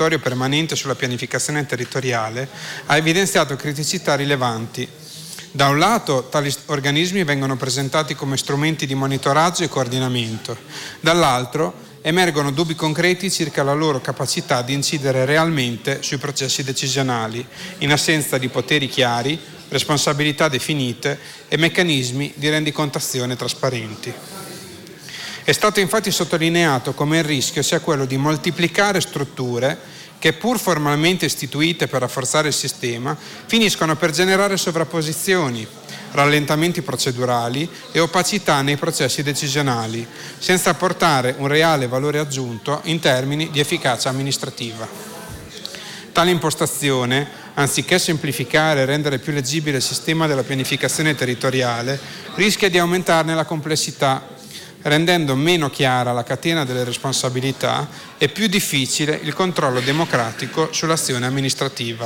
osservatorio permanente sulla pianificazione territoriale ha evidenziato criticità rilevanti. Da un lato, tali organismi vengono presentati come strumenti di monitoraggio e coordinamento, dall'altro emergono dubbi concreti circa la loro capacità di incidere realmente sui processi decisionali, in assenza di poteri chiari, responsabilità definite e meccanismi di rendicontazione trasparenti. È stato infatti sottolineato come il rischio sia quello di moltiplicare strutture che, pur formalmente istituite per rafforzare il sistema, finiscono per generare sovrapposizioni, rallentamenti procedurali e opacità nei processi decisionali, senza apportare un reale valore aggiunto in termini di efficacia amministrativa. Tale impostazione, anziché semplificare e rendere più leggibile il sistema della pianificazione territoriale, rischia di aumentarne la complessità, rendendo meno chiara la catena delle responsabilità e più difficile il controllo democratico sull'azione amministrativa.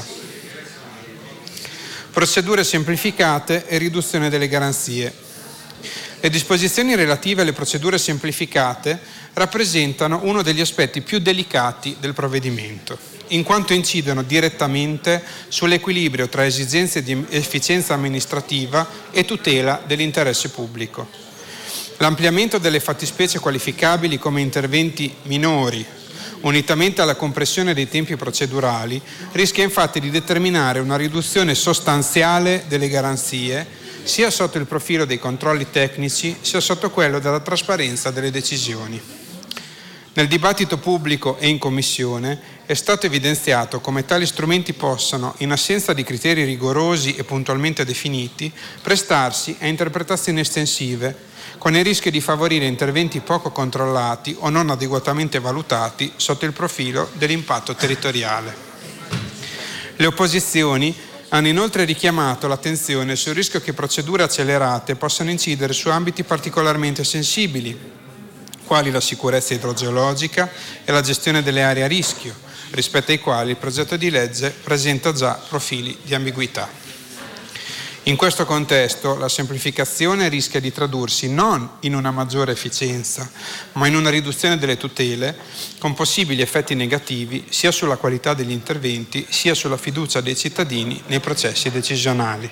Procedure semplificate e riduzione delle garanzie. Le disposizioni relative alle procedure semplificate rappresentano uno degli aspetti più delicati del provvedimento, in quanto incidono direttamente sull'equilibrio tra esigenze di efficienza amministrativa e tutela dell'interesse pubblico. L'ampliamento delle fattispecie qualificabili come interventi minori, unitamente alla compressione dei tempi procedurali, rischia infatti di determinare una riduzione sostanziale delle garanzie, sia sotto il profilo dei controlli tecnici, sia sotto quello della trasparenza delle decisioni. Nel dibattito pubblico e in Commissione è stato evidenziato come tali strumenti possano, in assenza di criteri rigorosi e puntualmente definiti, prestarsi a interpretazioni estensive, con il rischio di favorire interventi poco controllati o non adeguatamente valutati sotto il profilo dell'impatto territoriale. Le opposizioni hanno inoltre richiamato l'attenzione sul rischio che procedure accelerate possano incidere su ambiti particolarmente sensibili, quali la sicurezza idrogeologica e la gestione delle aree a rischio, rispetto ai quali il progetto di legge presenta già profili di ambiguità. In questo contesto la semplificazione rischia di tradursi non in una maggiore efficienza, ma in una riduzione delle tutele, con possibili effetti negativi sia sulla qualità degli interventi sia sulla fiducia dei cittadini nei processi decisionali.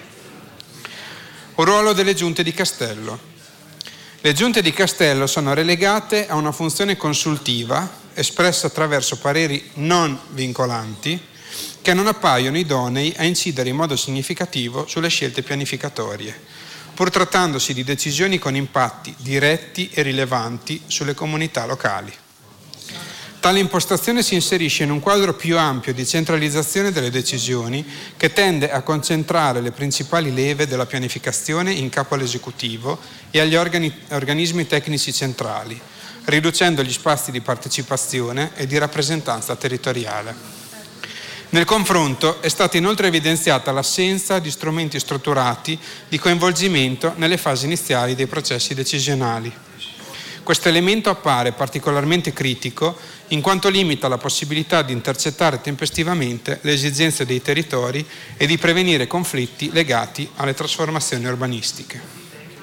Un ruolo delle giunte di Castello. Le giunte di Castello sono relegate a una funzione consultiva espressa attraverso pareri non vincolanti che non appaiono idonei a incidere in modo significativo sulle scelte pianificatorie, pur trattandosi di decisioni con impatti diretti e rilevanti sulle comunità locali. Tale impostazione si inserisce in un quadro più ampio di centralizzazione delle decisioni che tende a concentrare le principali leve della pianificazione in capo all'esecutivo e agli organismi tecnici centrali, riducendo gli spazi di partecipazione e di rappresentanza territoriale. Nel confronto è stata inoltre evidenziata l'assenza di strumenti strutturati di coinvolgimento nelle fasi iniziali dei processi decisionali. Questo elemento appare particolarmente critico in quanto limita la possibilità di intercettare tempestivamente le esigenze dei territori e di prevenire conflitti legati alle trasformazioni urbanistiche.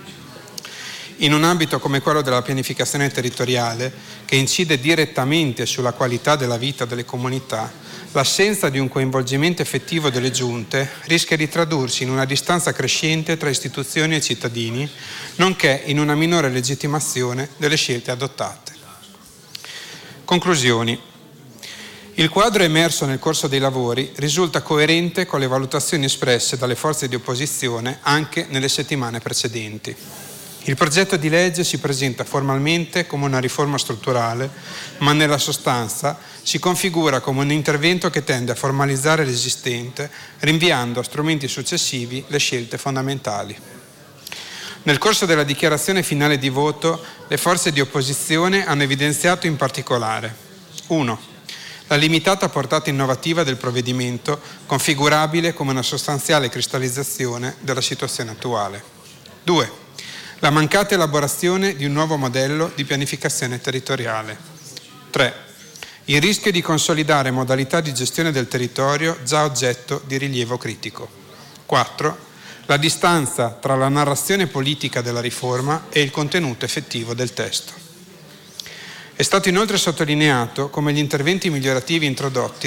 In un ambito come quello della pianificazione territoriale, che incide direttamente sulla qualità della vita delle comunità, l'assenza di un coinvolgimento effettivo delle giunte rischia di tradursi in una distanza crescente tra istituzioni e cittadini, nonché in una minore legittimazione delle scelte adottate. Conclusioni. Il quadro emerso nel corso dei lavori risulta coerente con le valutazioni espresse dalle forze di opposizione anche nelle settimane precedenti. Il progetto di legge si presenta formalmente come una riforma strutturale, ma nella sostanza si configura come un intervento che tende a formalizzare l'esistente, rinviando a strumenti successivi le scelte fondamentali. Nel corso della dichiarazione finale di voto, le forze di opposizione hanno evidenziato in particolare: 1. La limitata portata innovativa del provvedimento, configurabile come una sostanziale cristallizzazione della situazione attuale. 2. La mancata elaborazione di un nuovo modello di pianificazione territoriale. 3. Il rischio di consolidare modalità di gestione del territorio già oggetto di rilievo critico. 4. La distanza tra la narrazione politica della riforma e il contenuto effettivo del testo. È stato inoltre sottolineato come gli interventi migliorativi introdotti